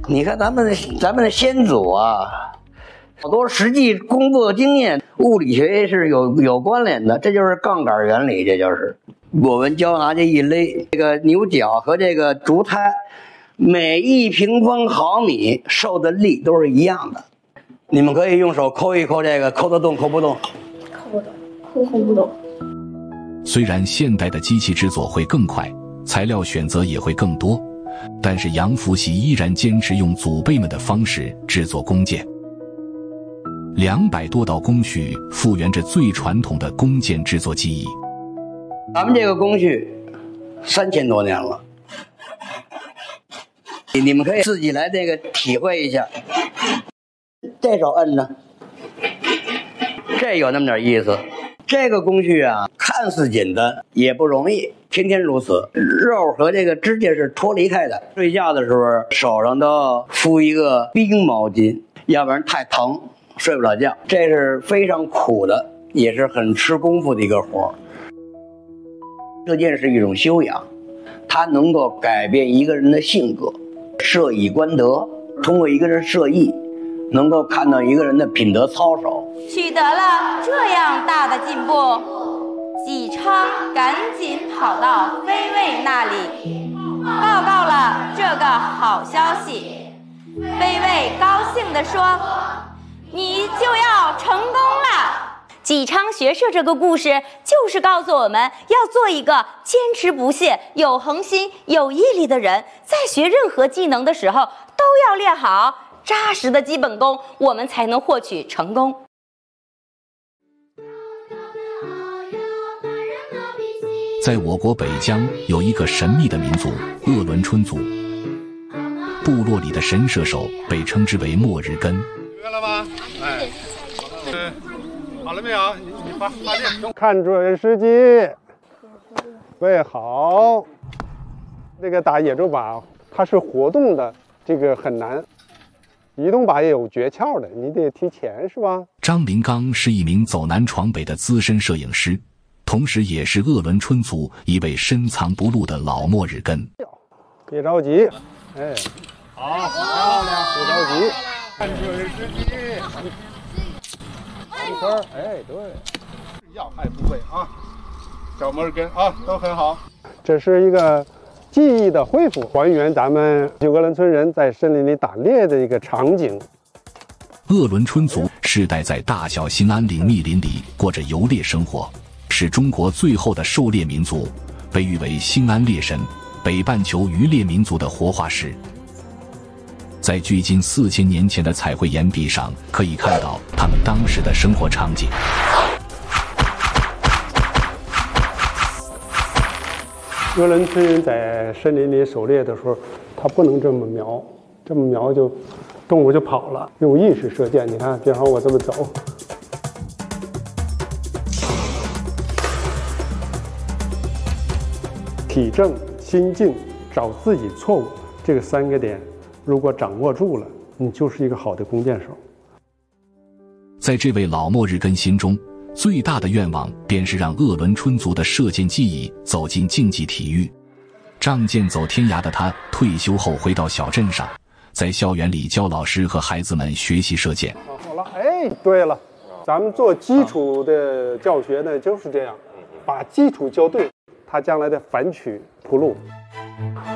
你看咱们的先祖啊，好多实际工作经验，物理学是有关联的，这就是杠杆原理，这就是我们胶拿这一勒，这个牛角和这个竹胎，每1平方毫米受的力都是一样的。你们可以用手抠一抠这个，抠得动抠不动？ 抠不动，抠不动。 虽然现代的机器制作会更快，材料选择也会更多，但是杨福喜依然坚持用祖辈们的方式制作弓箭。200多道工序复原着最传统的弓箭制作技艺。 咱们这个工序3000多年了，你们可以自己来这个体会一下。这手摁着，这有那么点意思。这个工序啊，看似简单，也不容易，天天如此。肉和这个指甲是脱离开的。睡觉的时候，手上都要敷一个冰毛巾，要不然太疼，睡不了觉。这是非常苦的，也是很吃功夫的一个活。射箭是一种修养，它能够改变一个人的性格。射以观德，通过一个人射艺，能够看到一个人的品德操守。 取得了这样大的进步，纪昌赶紧跑到飞卫那里，报告了这个好消息。飞卫高兴地说：“你就要成功了。”纪昌学射这个故事就是告诉我们要做一个坚持不懈、有恒心、有毅力的人，在学任何技能的时候都要练好扎实的基本功，我们才能获取成功。 在我国北疆有一个神秘的民族鄂伦春族，部落里的神射手被称之为末日根。 学了吧？哎，好了没有？你发电， 看准时机，备好。这个打野猪靶，它是活动的，这个很难。移动靶也有诀窍的，你得提前，是吧？ 张林刚是一名走南闯北的资深摄影师，同时也是鄂伦春族一位深藏不露的老末日根。 别着急，哎，好，漂亮，别着急， 看准时机。 一分，哎，对， 要害部位啊，小摩尔根啊，都很好。 这是一个记忆的恢复，还原咱们鄂伦春人在森林里打猎的一个场景。 鄂伦春族世代在大小兴安岭密林里过着游猎生活，是中国最后的狩猎民族，被誉为兴安猎神、北半球渔猎民族的活化石。在距今4000年前的彩绘岩壁上，可以看到他们当时的生活场景。 鄂伦春人在森林里狩猎的时候，他不能这么瞄，这么瞄就动物就跑了。用意识射箭，你看，比方说我这么走，体正、心静、找自己错误这个3个点，如果掌握住了，你就是一个好的弓箭手。 在这位老末日根心中，最大的愿望便是让鄂伦春族的射箭技艺走进竞技体育。仗剑走天涯的他退休后回到小镇上，在校园里教老师和孩子们学习射箭。 好了，哎，对了，咱们做基础的教学呢，就是这样，把基础教对，他将来的反曲铺路。